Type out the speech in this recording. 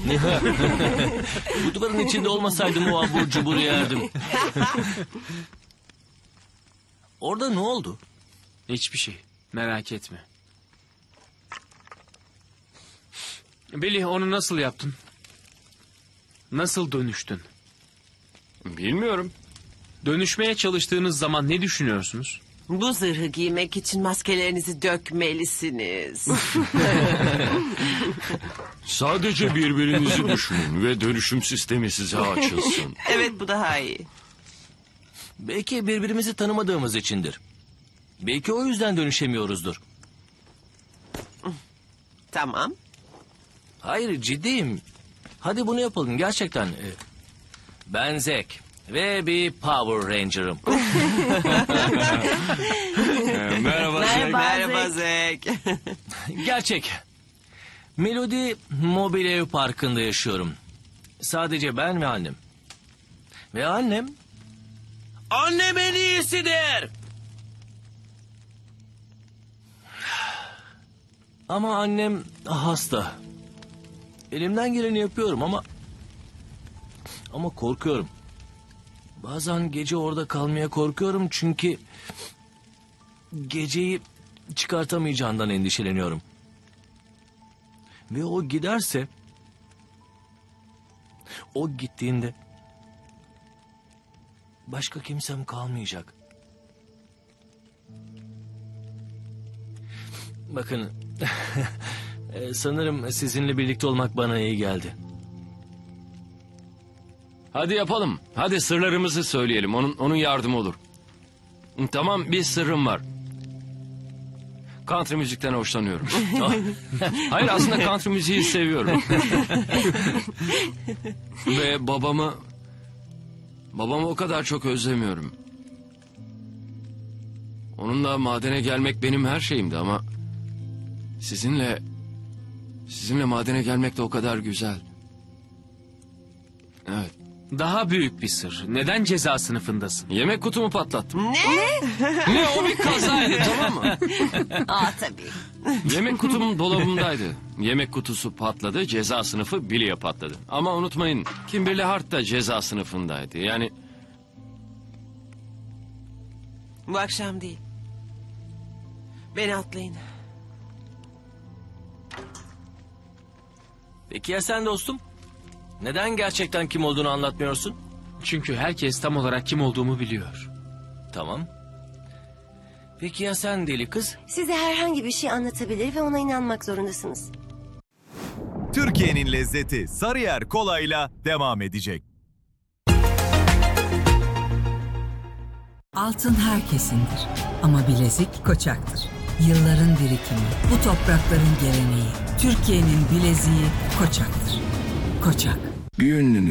Bu duvarın içinde olmasaydım o abur cubur yerdim. Orada ne oldu? Hiçbir şey. Merak etme. Billy, onu nasıl yaptın? Nasıl dönüştün? Bilmiyorum. Dönüşmeye çalıştığınız zaman ne düşünüyorsunuz? Bu zırhı giymek için maskelerinizi dökmelisiniz. Sadece birbirinizi düşünün ve dönüşüm sistemi size açılsın. Evet, bu daha iyi. Belki birbirimizi tanımadığımız içindir. Belki o yüzden dönüşemiyoruzdur. Tamam. Hayır, ciddiyim. Hadi bunu yapalım gerçekten. Ben Zack ve bir Power Ranger'ım. Merhaba. Merhaba Zek. Gerçek. Melody Mobil Ev Parkı'nda yaşıyorum. Sadece ben ve annem. Ve annem... Annem en iyisidir. Ama annem hasta. Elimden geleni yapıyorum ama korkuyorum. Bazen gece orada kalmaya korkuyorum çünkü geceyi çıkartamayacağından endişeleniyorum. Ve o giderse, o gittiğinde başka kimsem kalmayacak. Bakın, sanırım sizinle birlikte olmak bana iyi geldi. Hadi yapalım. Hadi sırlarımızı söyleyelim. Onun yardımı olur. Tamam, bir sırrım var. Country müzikten hoşlanıyorum. Hayır, aslında country müziği seviyorum. Ve babamı o kadar çok özlemiyorum. Onunla madene gelmek benim her şeyimdi ama sizinle madene gelmek de o kadar güzel. Evet. Daha büyük bir sır. Neden ceza sınıfındasın? Yemek kutumu patlattım. Ne? O bir kazaydı, tamam mı? Tabii. Yemek kutum dolabımdaydı. Yemek kutusu patladı, ceza sınıfı Billy'e patladı. Ama unutmayın, Kimberly Hart da ceza sınıfındaydı. Yani Bu akşam değil. Beni atlayın. Peki ya sen dostum? Neden gerçekten kim olduğunu anlatmıyorsun? Çünkü herkes tam olarak kim olduğumu biliyor. Tamam. Peki ya sen deli kız? Size herhangi bir şey anlatabilir ve ona inanmak zorundasınız. Türkiye'nin lezzeti Sarıyer Kolay'la devam edecek. Altın herkesindir ama bilezik Koçak'tır. Yılların birikimi, bu toprakların geleneği, Türkiye'nin bileziği Koçak'tır. Koçak. Bir ünlünün